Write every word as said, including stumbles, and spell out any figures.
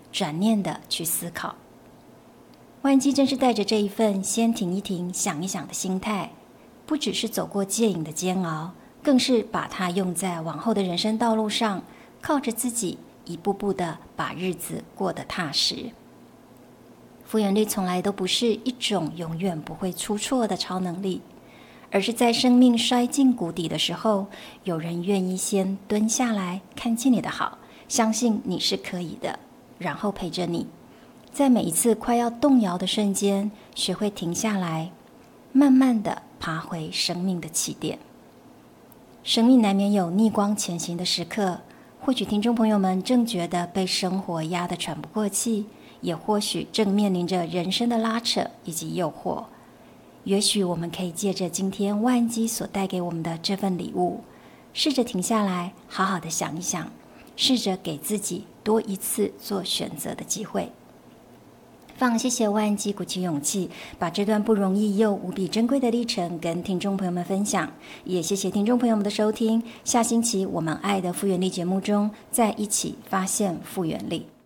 转念的去思考。万基正是带着这一份先停一停、想一想的心态，不只是走过戒瘾的煎熬，更是把它用在往后的人生道路上，靠着自己一步步的把日子过得踏实。复原力从来都不是一种永远不会出错的超能力，而是在生命摔进谷底的时候，有人愿意先蹲下来看见你的好，相信你是可以的，然后陪着你，在每一次快要动摇的瞬间，学会停下来，慢慢的爬回生命的起点。生命难免有逆光前行的时刻，或许听众朋友们正觉得被生活压得喘不过气，也或许正面临着人生的拉扯以及诱惑。也许我们可以借着今天万基所带给我们的这份礼物，试着停下来，好好的想一想，试着给自己多一次做选择的机会。非常谢谢万基鼓起勇气，把这段不容易又无比珍贵的历程跟听众朋友们分享，也谢谢听众朋友们的收听。下星期我们爱的复原力节目中，再一起发现复原力。